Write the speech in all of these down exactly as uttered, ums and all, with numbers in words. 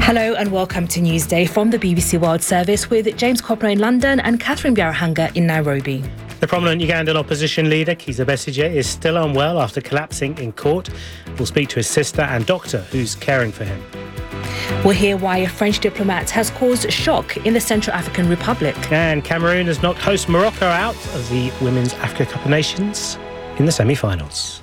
Hello and welcome to Newsday from the B B C World Service with James Copper in London and Catherine Biarahanga in Nairobi. The prominent Ugandan opposition leader, Kizza Besigye, is still unwell after collapsing in court. We'll speak to his sister and doctor who's caring for him. We'll hear why a French diplomat has caused shock in the Central African Republic. And Cameroon has knocked host Morocco out of the Women's Africa Cup of Nations in the semi-finals.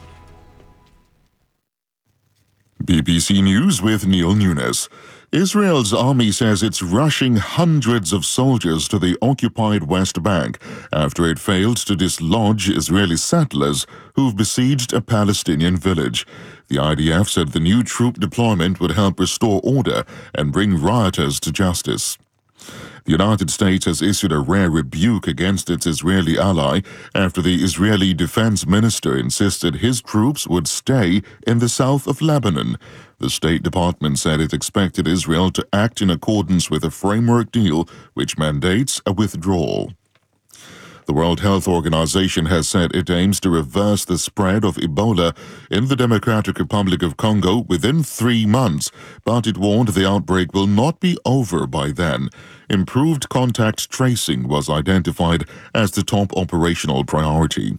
B B C News with Neil Nunes. Israel's army says it's rushing hundreds of soldiers to the occupied West Bank after it failed to dislodge Israeli settlers who've besieged a Palestinian village. The I D F said the new troop deployment would help restore order and bring rioters to justice. The United States has issued a rare rebuke against its Israeli ally after the Israeli defense minister insisted his troops would stay in the south of Lebanon. The State Department said it expected Israel to act in accordance with a framework deal which mandates a withdrawal. The World Health Organization has said it aims to reverse the spread of Ebola in the Democratic Republic of Congo within three months, but it warned the outbreak will not be over by then. Improved contact tracing was identified as the top operational priority.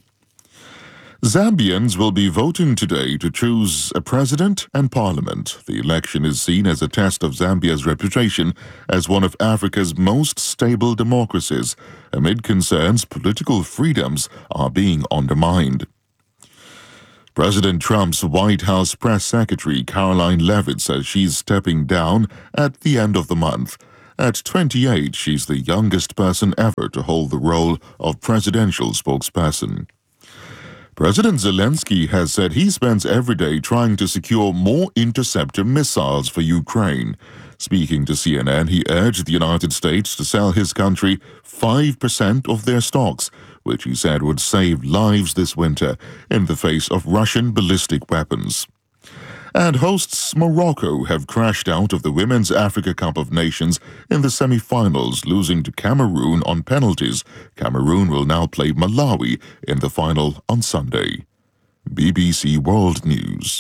Zambians will be voting today to choose a president and parliament. The election is seen as a test of Zambia's reputation as one of Africa's most stable democracies, amid concerns political freedoms are being undermined. President Trump's White House press secretary Caroline Leavitt says she's stepping down at the end of the month. At twenty-eight, she's the youngest person ever to hold the role of presidential spokesperson. President Zelensky has said he spends every day trying to secure more interceptor missiles for Ukraine. Speaking to C N N, he urged the United States to sell his country five percent of their stocks, which he said would save lives this winter in the face of Russian ballistic weapons. And hosts Morocco have crashed out of the Women's Africa Cup of Nations in the semi-finals, losing to Cameroon on penalties. Cameroon will now play Malawi in the final on Sunday. B B C World News.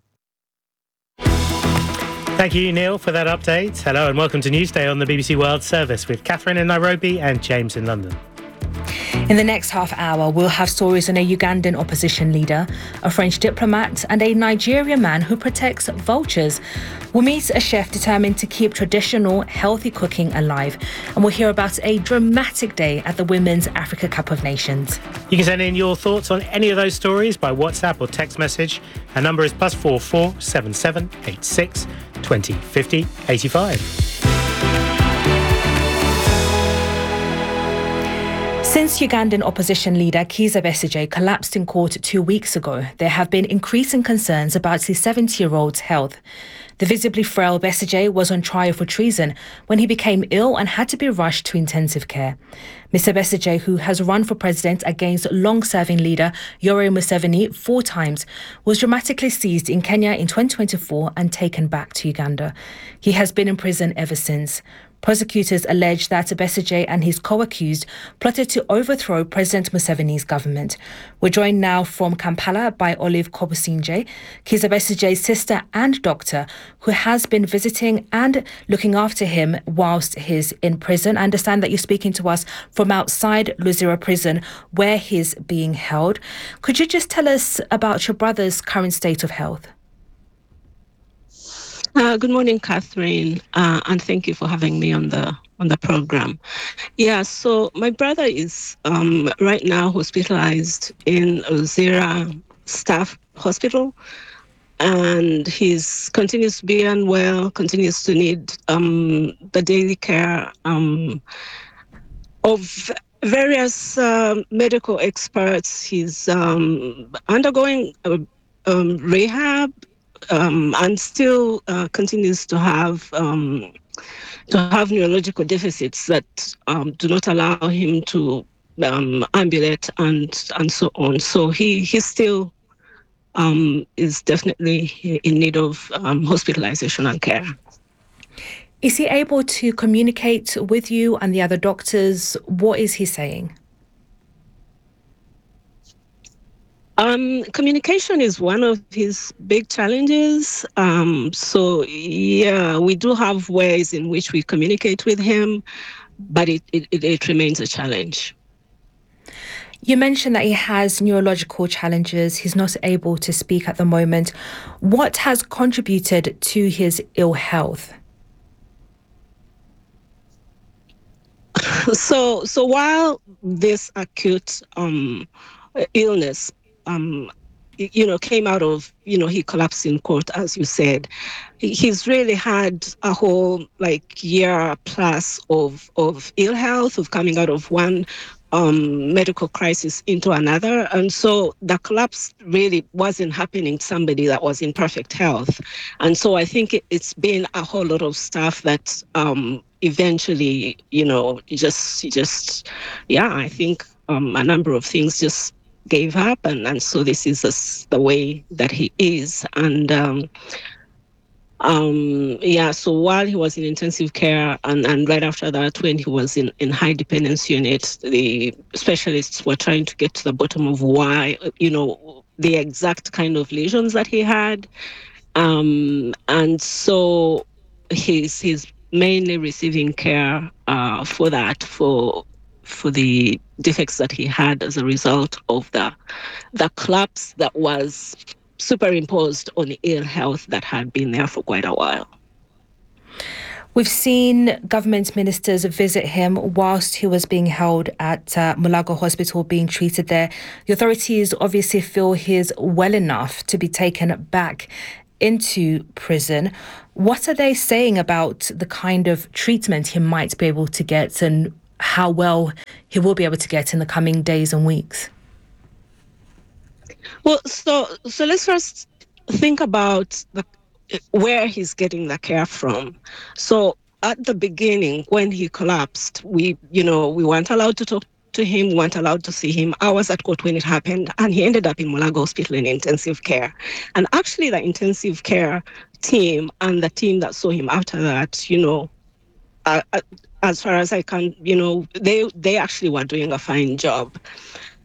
Thank you, Neil, for that update. Hello and welcome to Newsday on the B B C World Service with Catherine in Nairobi and James in London. In the next half hour, we'll have stories on a Ugandan opposition leader, a French diplomat and a Nigerian man who protects vultures. We'll meet a chef determined to keep traditional, healthy cooking alive. And we'll hear about a dramatic day at the Women's Africa Cup of Nations. You can send in your thoughts on any of those stories by WhatsApp or text message. Our number is plus four four seven seven eight six twenty fifty eighty-five. Since Ugandan opposition leader Kizza Besigye collapsed in court two weeks ago, there have been increasing concerns about his seventy-year-old's health. The visibly frail Besigye was on trial for treason when he became ill and had to be rushed to intensive care. Mister Besigye, who has run for president against long-serving leader Yoweri Museveni four times, was dramatically seized in Kenya in twenty twenty-four and taken back to Uganda. He has been in prison ever since. Prosecutors allege that Besigye and his co-accused plotted to overthrow President Museveni's government. We're joined now from Kampala by Olive Kobusinje, Kizza Besigye's sister and doctor, who has been visiting and looking after him whilst he's in prison. I understand that you're speaking to us from outside Luzira prison, where he's being held. Could you just tell us about your brother's current state of health? Uh, good morning, Catherine, uh, and thank you for having me on the on the program. Yeah, so my brother is um, right now hospitalized in Luzira Staff Hospital, and he's continues to be unwell, continues to need um, the daily care um, of various uh, medical experts. He's um, undergoing uh, um, rehab. Um, and still uh, continues to have um, to have neurological deficits that um, do not allow him to um, ambulate and and so on. So he he still um, is definitely in need of um, hospitalization and care. Is he able to communicate with you and the other doctors? What is he saying? Um, communication is one of his big challenges. Um, so yeah, we do have ways in which we communicate with him, but it, it, it remains a challenge. You mentioned that he has neurological challenges. He's not able to speak at the moment. What has contributed to his ill health? So, so while this acute um, illness, um, you know, came out of, you know, he collapsed in court, as you said, he's really had a whole like year plus of of ill health, of coming out of one um, medical crisis into another. And so the collapse really wasn't happening to somebody that was in perfect health. And so I think it, it's been a whole lot of stuff that um, eventually, you know, just, just, yeah, I think um, a number of things just gave up. And, and so this is just the way that he is. And, um, Um, yeah, so while he was in intensive care and, and right after that, when he was in, in high dependence unit, the specialists were trying to get to the bottom of why, you know, the exact kind of lesions that he had. Um, and so he's, he's mainly receiving care uh, for that, for for the defects that he had as a result of the the collapse that was superimposed on ill health that had been there for quite a while. We've seen government ministers visit him whilst he was being held at uh, Mulago Hospital, being treated there. The authorities obviously feel he's well enough to be taken back into prison. What are they saying about the kind of treatment he might be able to get and how well he will be able to get in the coming days and weeks? Well, so so let's first think about the, where he's getting the care from. So at the beginning, when he collapsed, we, you know, we weren't allowed to talk to him, we weren't allowed to see him. I was at court when it happened, and he ended up in Mulago Hospital in intensive care. And actually, the intensive care team and the team that saw him after that, you know, uh, as far as I can, you know, they they actually were doing a fine job.